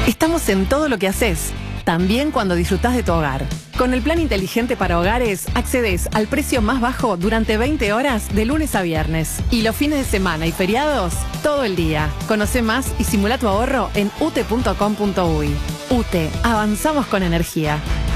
Estamos en todo lo que haces, también cuando disfrutás de tu hogar. Con el plan inteligente para hogares, accedes al precio más bajo durante 20 horas de lunes a viernes. Y los fines de semana y feriados, todo el día. Conoce más y simula tu ahorro en ute.com.uy. UTE, avanzamos con energía.